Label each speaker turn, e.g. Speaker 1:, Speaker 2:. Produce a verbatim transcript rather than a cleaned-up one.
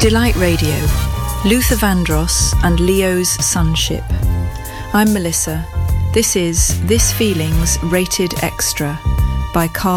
Speaker 1: Delight Radio, Luther Vandross and Leo's Sonship. I'm Melissa. This is This Feelings Rated Extra by Carl